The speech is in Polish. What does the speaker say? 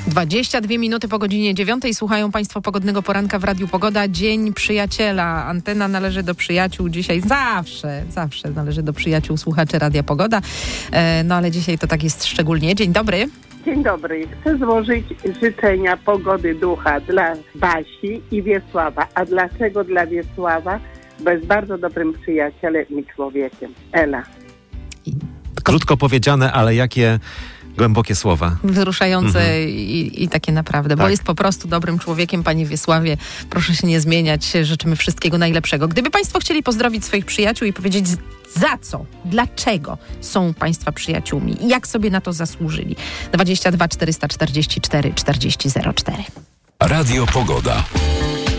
22 minuty po godzinie 9. Słuchają Państwo Pogodnego Poranka w Radiu Pogoda. Dzień Przyjaciela. Antena należy do przyjaciół dzisiaj. Zawsze należy do przyjaciół słuchaczy Radia Pogoda. No ale dzisiaj to tak jest szczególnie. Dzień dobry. Dzień dobry. Chcę złożyć życzenia pogody ducha dla Basi i Wiesława. A dlaczego dla Wiesława? Bo jest bardzo dobrym przyjacielem i człowiekiem. Ela. Krótko powiedziane, ale jakie głębokie słowa. Wzruszające i takie naprawdę, bo jest po prostu dobrym człowiekiem, panie Wiesławie. Proszę się nie zmieniać, życzymy wszystkiego najlepszego. Gdyby Państwo chcieli pozdrowić swoich przyjaciół i powiedzieć za co, dlaczego są Państwa przyjaciółmi i jak sobie na to zasłużyli. 22 444 40 04. Radio Pogoda.